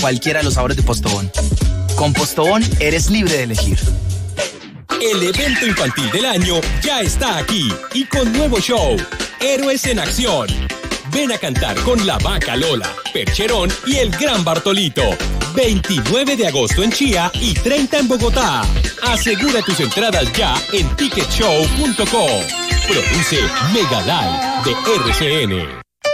cualquiera de los sabores de Postobón. Con Postobón eres libre de elegir. El evento infantil del año ya está aquí y con nuevo show, Héroes en Acción. Ven a cantar con la Vaca Lola, Percherón y el Gran Bartolito. 29 de agosto en Chía y 30 en Bogotá. Asegura tus entradas ya en ticketshow.com. Produce Mega Live de RCN.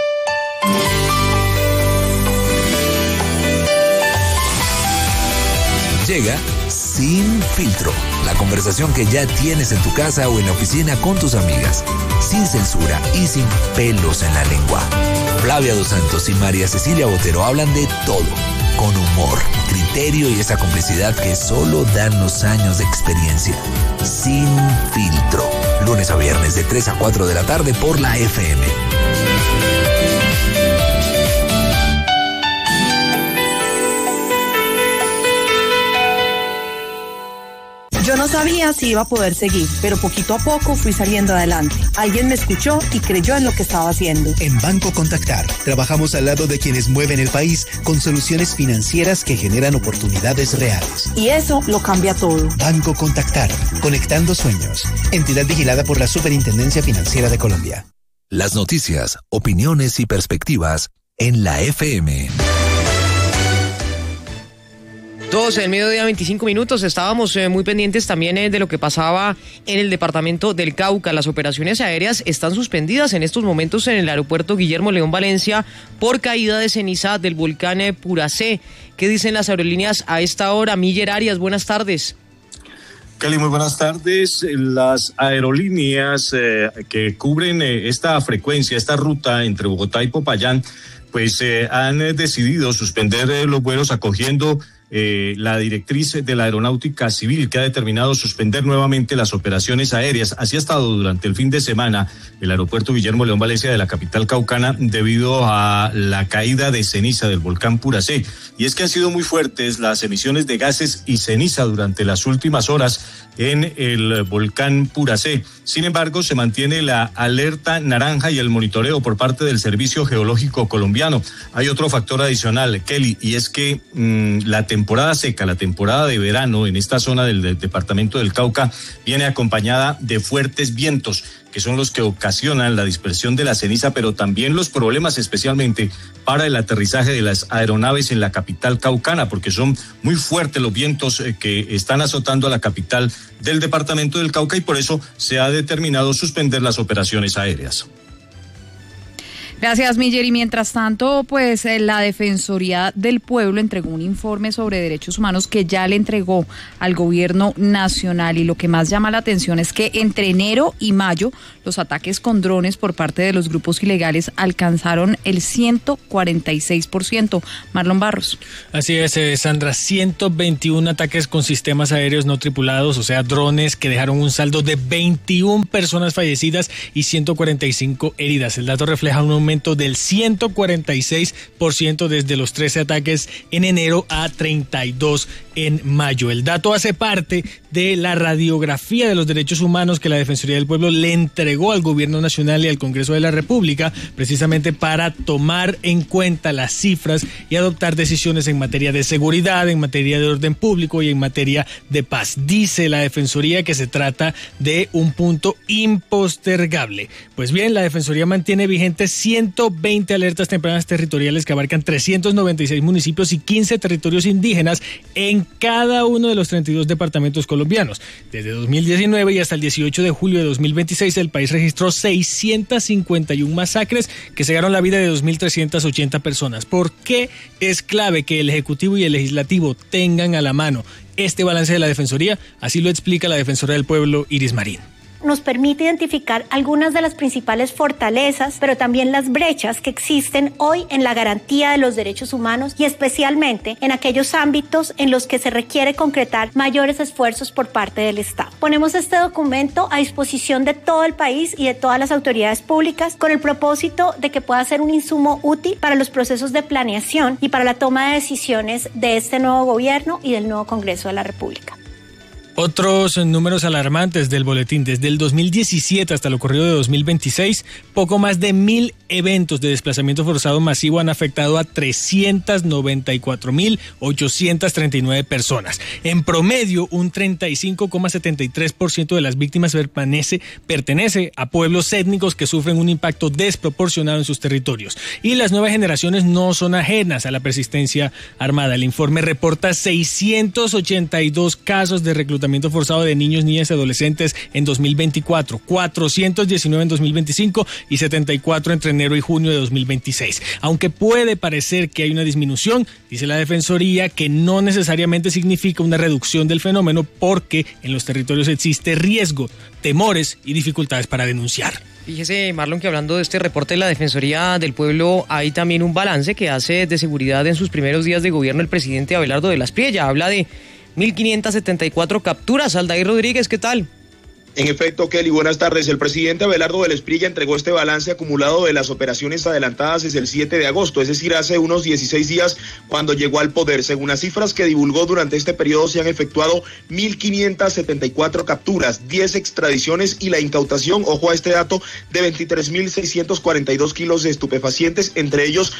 Llega Sin Filtro, la conversación que ya tienes en tu casa o en la oficina con tus amigas, sin censura y sin pelos en la lengua. Flavia Dos Santos y María Cecilia Botero hablan de todo, con humor, criterio y esa complicidad que solo dan los años de experiencia. Sin Filtro, lunes a viernes de 3 a 4 de la tarde por la FM. Yo no sabía si iba a poder seguir, pero poquito a poco fui saliendo adelante. Alguien me escuchó y creyó en lo que estaba haciendo. En Banco Contactar, trabajamos al lado de quienes mueven el país con soluciones financieras que generan oportunidades reales. Y eso lo cambia todo. Banco Contactar, conectando sueños. Entidad vigilada por la Superintendencia Financiera de Colombia. Las noticias, opiniones y perspectivas en la FM. 12 del mediodía, 25 minutos. Estábamos muy pendientes también de lo que pasaba en el departamento del Cauca. Las operaciones aéreas están suspendidas en estos momentos en el aeropuerto Guillermo León Valencia por caída de ceniza del volcán Puracé. ¿Qué dicen las aerolíneas a esta hora? Miller Arias, buenas tardes. Kelly, muy buenas tardes. Las aerolíneas que cubren esta frecuencia, esta ruta entre Bogotá y Popayán, pues han decidido suspender los vuelos acogiendo la directriz de la Aeronáutica Civil, que ha determinado suspender nuevamente las operaciones aéreas. Así ha estado durante el fin de semana el aeropuerto Guillermo León Valencia de la capital caucana debido a la caída de ceniza del volcán Puracé. Y es que han sido muy fuertes las emisiones de gases y ceniza durante las últimas horas en el volcán Puracé. Sin embargo, se mantiene la alerta naranja y el monitoreo por parte del Servicio Geológico Colombiano. Hay otro factor adicional, Kelly, y es que la temporada seca, la temporada de verano en esta zona del departamento del Cauca viene acompañada de fuertes vientos, que son los que ocasionan la dispersión de la ceniza, pero también los problemas especialmente para el aterrizaje de las aeronaves en la capital caucana, porque son muy fuertes los vientos que están azotando a la capital del departamento del Cauca y por eso se ha determinado suspender las operaciones aéreas. Gracias, Miller. Y mientras tanto, pues la Defensoría del Pueblo entregó un informe sobre derechos humanos que ya le entregó al gobierno nacional. Y lo que más llama la atención es que entre enero y mayo los ataques con drones por parte de los grupos ilegales alcanzaron el 146%. Marlon Barros. Así es, Sandra, 121 ataques con sistemas aéreos no tripulados, o sea, drones, que dejaron un saldo de 21 personas fallecidas y 145 heridas. El dato refleja un aumento del 146% desde los 13 ataques en enero a 32 en mayo. El dato hace parte de la radiografía de los derechos humanos que la Defensoría del Pueblo le entregó al Gobierno Nacional y al Congreso de la República, precisamente para tomar en cuenta las cifras y adoptar decisiones en materia de seguridad, en materia de orden público y en materia de paz. Dice la Defensoría que se trata de un punto impostergable. Pues bien, la Defensoría mantiene vigentes 120 alertas tempranas territoriales que abarcan 396 municipios y 15 territorios indígenas en cada uno de los 32 departamentos colombianos. Desde 2019 y hasta el 18 de julio de 2026, el país registró 651 masacres que cegaron la vida de 2.380 personas. ¿Por qué es clave que el Ejecutivo y el Legislativo tengan a la mano este balance de la Defensoría? Así lo explica la Defensora del Pueblo, Iris Marín. Nos permite identificar algunas de las principales fortalezas, pero también las brechas que existen hoy en la garantía de los derechos humanos y especialmente en aquellos ámbitos en los que se requiere concretar mayores esfuerzos por parte del Estado. Ponemos este documento a disposición de todo el país y de todas las autoridades públicas con el propósito de que pueda ser un insumo útil para los procesos de planeación y para la toma de decisiones de este nuevo gobierno y del nuevo Congreso de la República. Otros números alarmantes del boletín. Desde el 2017 hasta lo corrido de 2026, poco más de 1.000 eventos de desplazamiento forzado masivo han afectado a 394.839 personas. En promedio, un 35,73% de las víctimas pertenece a pueblos étnicos que sufren un impacto desproporcionado en sus territorios. Y las nuevas generaciones no son ajenas a la persistencia armada. El informe reporta 682 casos de reclutamiento forzado de niños, niñas y adolescentes en 2024, 419 en 2025 y 74 entre enero y junio de 2026. Aunque puede parecer que hay una disminución, dice la Defensoría que no necesariamente significa una reducción del fenómeno porque en los territorios existe riesgo, temores y dificultades para denunciar. Fíjese, Marlon, que hablando de este reporte de la Defensoría del Pueblo, hay también un balance que hace de seguridad en sus primeros días de gobierno el presidente Abelardo de la Espriella. Habla de 1.574 capturas. Aldair Rodríguez, ¿qué tal? En efecto, Kelly, buenas tardes. El presidente Abelardo de la Espriella entregó este balance acumulado de las operaciones adelantadas desde el 7 de agosto, es decir, hace unos 16 días cuando llegó al poder. Según las cifras que divulgó durante este periodo, se han efectuado 1.574 capturas, 10 extradiciones y la incautación, ojo a este dato, de 23.642 kilos de estupefacientes, entre ellos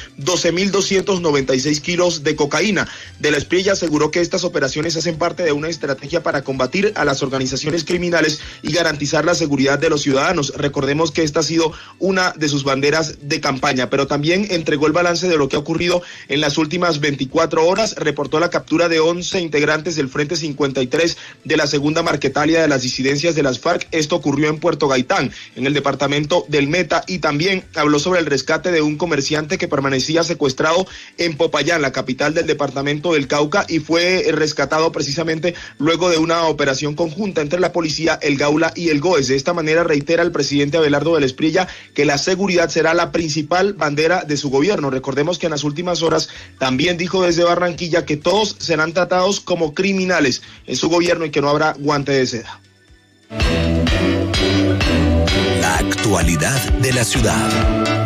12.296 kilos de cocaína. De la Espriella aseguró que estas operaciones hacen parte de una estrategia para combatir a las organizaciones criminales y garantizar la seguridad de los ciudadanos. Recordemos que esta ha sido una de sus banderas de campaña, pero también entregó el balance de lo que ha ocurrido en las últimas 24 horas. Reportó la captura de 11 integrantes del Frente 53 de la Segunda Marquetalia de las disidencias de las FARC. Esto ocurrió en Puerto Gaitán, en el departamento del Meta, y también habló sobre el rescate de un comerciante que permanecía secuestrado en Popayán, la capital del departamento del Cauca, y fue rescatado precisamente luego de una operación conjunta entre la policía, el Gaula y el GOES. De esta manera reitera el presidente Abelardo de la Espriella que la seguridad será la principal bandera de su gobierno. Recordemos que en las últimas horas también dijo desde Barranquilla que todos serán tratados como criminales en su gobierno y que no habrá guante de seda. La actualidad de la ciudad.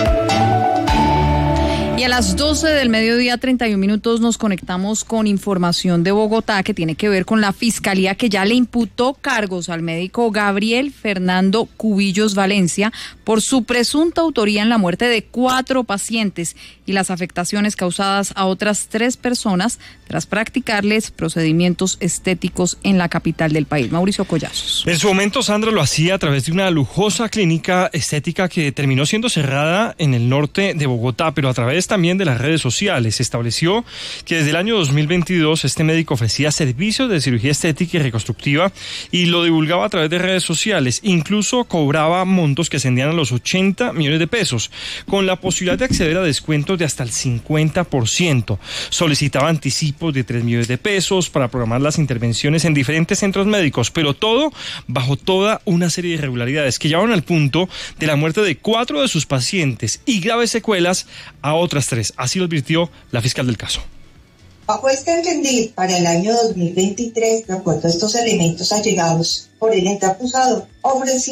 Y a las 12 del mediodía, 31 minutos, nos conectamos con información de Bogotá que tiene que ver con la fiscalía que ya le imputó cargos al médico Gabriel Fernando Cubillos Valencia por su presunta autoría en la muerte de 4 pacientes y las afectaciones causadas a otras 3 personas tras practicarles procedimientos estéticos en la capital del país. Mauricio Collazos. En su momento, Sandra lo hacía a través de una lujosa clínica estética que terminó siendo cerrada en el norte de Bogotá, pero a través también de las redes sociales. Se estableció que desde el año 2022 este médico ofrecía servicios de cirugía estética y reconstructiva y lo divulgaba a través de redes sociales. Incluso cobraba montos que ascendían a los 80 millones de pesos, con la posibilidad de acceder a descuentos de hasta el 50%. Solicitaba anticipos de 3 millones de pesos para programar las intervenciones en diferentes centros médicos, pero todo bajo toda una serie de irregularidades que llevaron al punto de la muerte de 4 de sus pacientes y graves secuelas a otras 3. Así lo advirtió la fiscal del caso. Bajo este entendido, para el año 2023, de acuerdo a estos elementos allegados por el ente acusado, ofreció